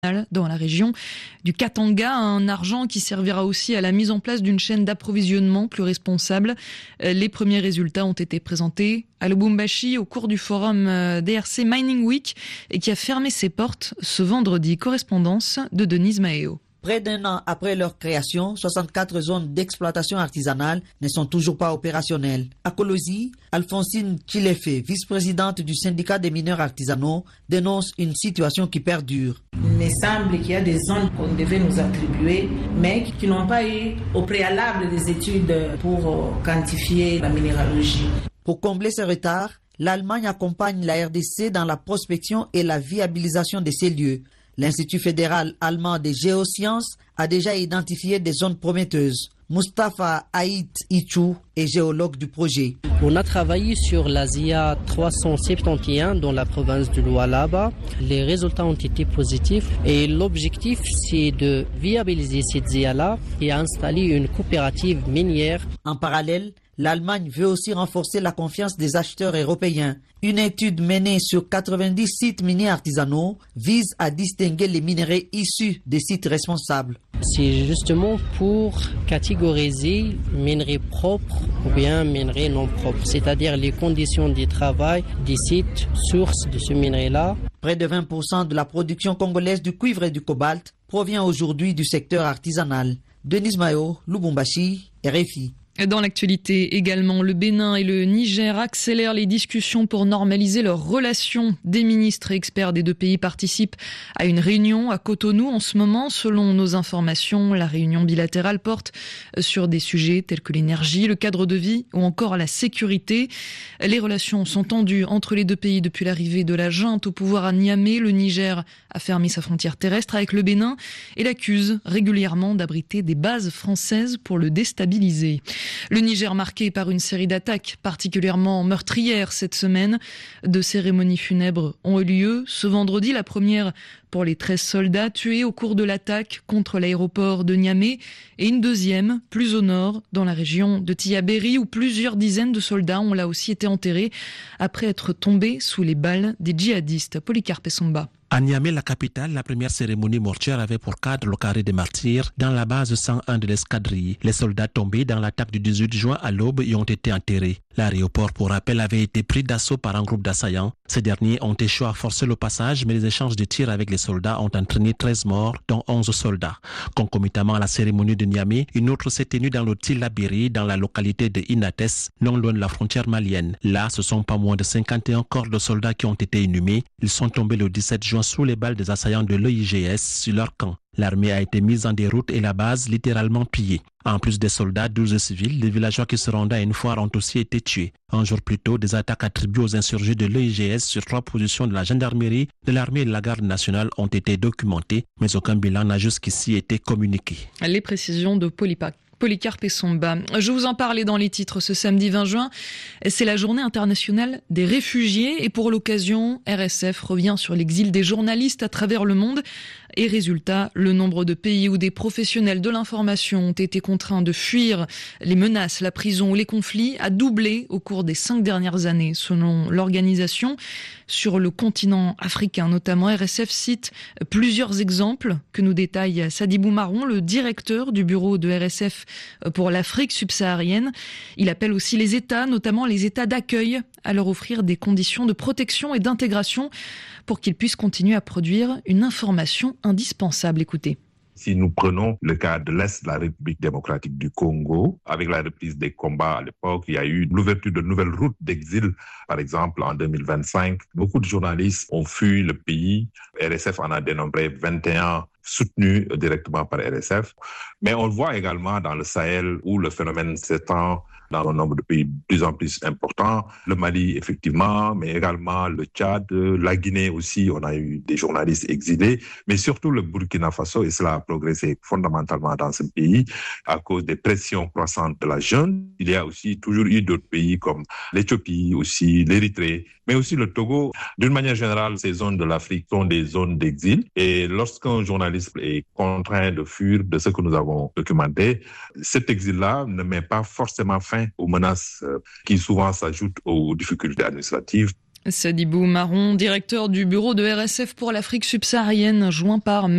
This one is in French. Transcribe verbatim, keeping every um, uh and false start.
dans la région du Katanga, un argent qui servira aussi à la mise en place d'une chaîne d'approvisionnement plus responsable. Les premiers résultats ont été présentés à Lubumbashi au cours du forum D R C Mining Week et qui a fermé ses portes ce vendredi. Correspondance de Denise Maheo. Près d'un an après leur création, soixante-quatre zones d'exploitation artisanale ne sont toujours pas opérationnelles. À Kolosi, Alphonsine Chilefe, vice-présidente du syndicat des mineurs artisanaux, dénonce une situation qui perdure. Il me semble qu'il y a des zones qu'on devait nous attribuer, mais qui n'ont pas eu au préalable des études pour quantifier la minéralogie. Pour combler ce retard, l'Allemagne accompagne la R D C dans la prospection et la viabilisation de ces lieux. L'Institut fédéral allemand des géosciences a déjà identifié des zones prometteuses. Mustafa Haït Ichou est géologue du projet. On a travaillé sur la Z I A trois cent soixante et onze dans la province du Lualaba. Les résultats ont été positifs et l'objectif c'est de viabiliser cette Z I A-là et installer une coopérative minière. En parallèle, l'Allemagne veut aussi renforcer la confiance des acheteurs européens. Une étude menée sur quatre-vingt-dix sites miniers artisanaux vise à distinguer les minerais issus des sites responsables. C'est justement pour catégoriser minerais propres ou bien minerais non propres, c'est-à-dire les conditions de travail des sites sources de ce minerai-là. Près de vingt pour cent de la production congolaise du cuivre et du cobalt provient aujourd'hui du secteur artisanal. Denise Maheo, Lubumbashi, R F I. Dans l'actualité également, le Bénin et le Niger accélèrent les discussions pour normaliser leurs relations. Des ministres et experts des deux pays participent à une réunion à Cotonou en ce moment. Selon nos informations, la réunion bilatérale porte sur des sujets tels que l'énergie, le cadre de vie ou encore la sécurité. Les relations sont tendues entre les deux pays depuis l'arrivée de la junte au pouvoir à Niamey. Le Niger a fermé sa frontière terrestre avec le Bénin et l'accuse régulièrement d'abriter des bases françaises pour le déstabiliser. Le Niger marqué par une série d'attaques particulièrement meurtrières cette semaine. Deux cérémonies funèbres ont eu lieu ce vendredi. La première pour les treize soldats tués au cours de l'attaque contre l'aéroport de Niamey et une deuxième plus au nord dans la région de Tillabéri où plusieurs dizaines de soldats ont là aussi été enterrés après être tombés sous les balles des djihadistes. Polycarpe Somba. À Niamey, la capitale, la première cérémonie mortuaire avait pour cadre le carré des martyrs dans la base cent un de l'escadrille. Les soldats tombés dans l'attaque du dix-huit juin à l'aube y ont été enterrés. L'aéroport, pour rappel, avait été pris d'assaut par un groupe d'assaillants. Ces derniers ont échoué à forcer le passage, mais les échanges de tirs avec les soldats ont entraîné treize morts, dont onze soldats. Concomitamment à la cérémonie de Niamey, une autre s'est tenue dans le Tillabéri, dans la localité de Inates, non loin de la frontière malienne. Là, ce sont pas moins de cinquante et un corps de soldats qui ont été inhumés. Ils sont tombés le dix-sept juin sous les balles des assaillants de l'E I G S sur leur camp. L'armée a été mise en déroute et la base littéralement pillée. En plus des soldats, douze civils, les villageois qui se rendaient à une foire ont aussi été tués. Un jour plus tôt, des attaques attribuées aux insurgés de l'E I G S sur trois positions de la gendarmerie, de l'armée et de la garde nationale ont été documentées, mais aucun bilan n'a jusqu'ici été communiqué. Les précisions de Polypac. Polycarpe Somba. Je vous en parlais dans les titres ce samedi vingt juin. C'est la journée internationale des réfugiés et pour l'occasion, R S F revient sur l'exil des journalistes à travers le monde. Et résultat, le nombre de pays où des professionnels de l'information ont été contraints de fuir les menaces, la prison ou les conflits a doublé au cours des cinq dernières années, selon l'organisation. Sur le continent africain notamment, R S F cite plusieurs exemples que nous détaille Sadibou Marron, le directeur du bureau de R S F pour l'Afrique subsaharienne. Il appelle aussi les États, notamment les États d'accueil, à leur offrir des conditions de protection et d'intégration pour qu'ils puissent continuer à produire une information indispensable. Écoutez. Si nous prenons le cas de l'Est de la République démocratique du Congo, avec la reprise des combats à l'époque, il y a eu l'ouverture de nouvelles routes d'exil. Par exemple, en deux mille vingt-cinq, beaucoup de journalistes ont fui le pays. R S F en a dénombré vingt et un soutenus directement par R S F. Mais on le voit également dans le Sahel où le phénomène s'étend dans un nombre de pays de plus en plus important. Le Mali, effectivement, mais également le Tchad, la Guinée aussi, on a eu des journalistes exilés, mais surtout le Burkina Faso, et cela a progressé fondamentalement dans ce pays à cause des pressions croissantes de la jeune. Il y a aussi toujours eu d'autres pays comme l'Éthiopie, aussi l'Érythrée, mais aussi le Togo. D'une manière générale, ces zones de l'Afrique sont des zones d'exil, et lorsqu'un journaliste est contraint de fuir de ce que nous avons documenté, cet exil-là ne met pas forcément fin aux menaces qui souvent s'ajoutent aux difficultés administratives. Sadibou Marron, directeur du bureau de R S F pour l'Afrique subsaharienne, joint par